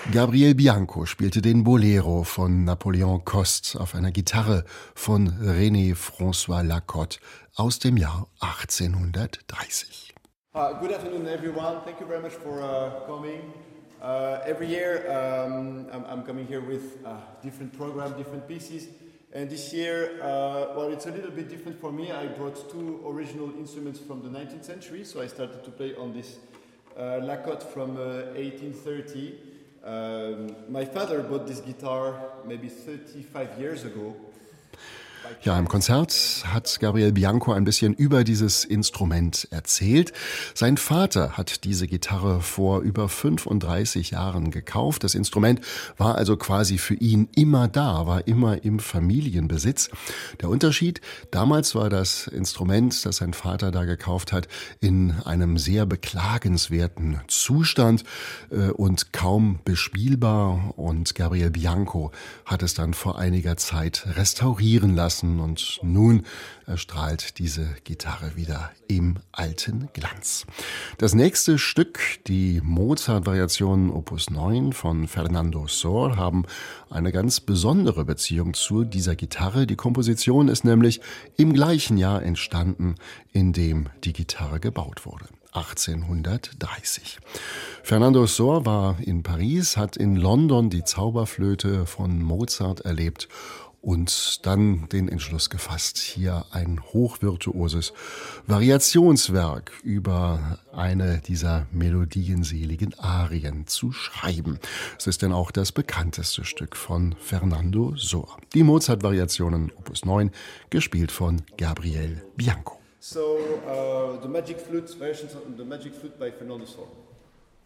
Gabriel Bianco spielte den Bolero von Napoléon Coste auf einer Gitarre von René François Lacotte aus dem Jahr 1830. Good afternoon, everyone. Thank you very much for coming. Every year I'm coming here with different program, different pieces. And this year, well, it's a little bit different for me. I brought two original instruments from the 19th century. So I started to play on this Lacotte from 1830. My father bought this guitar maybe 35 years ago. Ja, im Konzert hat Gabriel Bianco ein bisschen über dieses Instrument erzählt. Sein Vater hat diese Gitarre vor über 35 Jahren gekauft. Das Instrument war also quasi für ihn immer da, war immer im Familienbesitz. Der Unterschied, damals war das Instrument, das sein Vater da gekauft hat, in einem sehr beklagenswerten Zustand und kaum bespielbar. Und Gabriel Bianco hat es dann vor einiger Zeit restaurieren lassen. Und nun erstrahlt diese Gitarre wieder im alten Glanz. Das nächste Stück, die Mozart-Variationen Opus 9 von Fernando Sor, haben eine ganz besondere Beziehung zu dieser Gitarre. Die Komposition ist nämlich im gleichen Jahr entstanden, in dem die Gitarre gebaut wurde. 1830. Fernando Sor war in Paris, hat in London die Zauberflöte von Mozart erlebt und dann den Entschluss gefasst, hier ein hochvirtuoses Variationswerk über eine dieser melodienseligen Arien zu schreiben. Es ist denn auch das bekannteste Stück von Fernando Sor. Die Mozart-Variationen Opus 9, gespielt von Gabriel Bianco. So, the Magic Flute version, the Magic Flute by Fernando Sor.